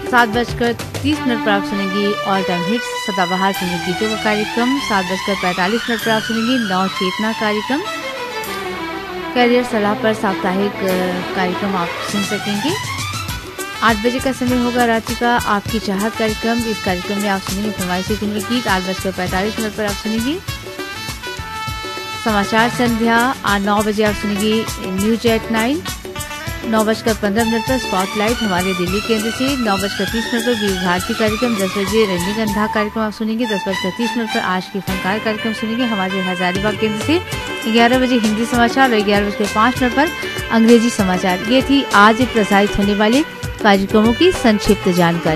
7:30 पर आप सुनेंगी all time hits सदाबहार फिल्मी गीतों का कार्यक्रम। 7:45 पर आप सुनेंगी नव चेतना कार्यक्रम। कैरियर सलाह पर साप्ताहिक कार्यक्रम आप सुन सकेंगे। 8 बजे का समय होगा रात्रि का आपकी चाहत कार्यक्रम। इस कार्यक्रम में आप सुनेंगे फरमाइशी फिल्मी गीत। 8:45 पर आप सुनेंगी समाचार संध्या। 9 बजे आप सुनेंगी न्यूज एट 9। 9:15 पर स्पॉटलाइट हमारे दिल्ली केंद्र से। 9:30 पर विविध भारती कार्यक्रम। 10 बजे रजनीगंधा कार्यक्रम आप सुनेंगे। 10:30 पर आज की फनकार कार्यक्रम सुनेंगे हमारे हजारीबाग केंद्र से। 11 बजे हिंदी समाचार और 11:05 पर अंग्रेजी समाचार। ये थी आज प्रसारित होने वाले कार्यक्रमों की संक्षिप्त जानकारी।